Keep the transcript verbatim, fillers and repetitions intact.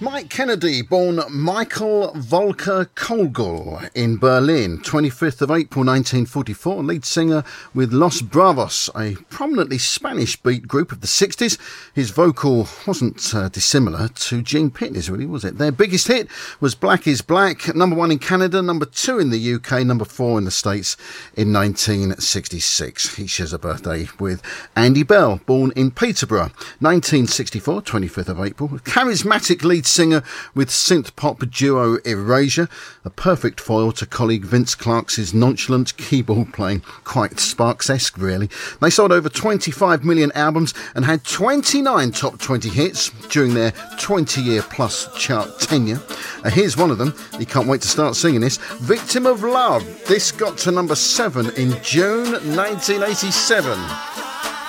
Mike Kennedy, born Michael Volker Kolgel in Berlin, twenty-fifth of April nineteen forty-four, lead singer with Los Bravos, a prominently Spanish beat group of the sixties. His vocal wasn't uh, dissimilar to Gene Pitney's, really, was it? Their biggest hit was Black is Black, number one in Canada, number two in the U K, number four in the States in nineteen sixty-six. He shares a birthday with Andy Bell, born in Peterborough, nineteen sixty-four, twenty-fifth of April. Charismatic lead singer with synth-pop duo Erasure, a perfect foil to colleague Vince Clarke's nonchalant keyboard playing, quite Sparks-esque really. They sold over twenty-five million albums and had twenty-nine top twenty hits during their twenty-year plus chart tenure. Uh, here's one of them, you can't wait to start singing this, Victim of Love. This got to number seven in June nineteen eighty-seven.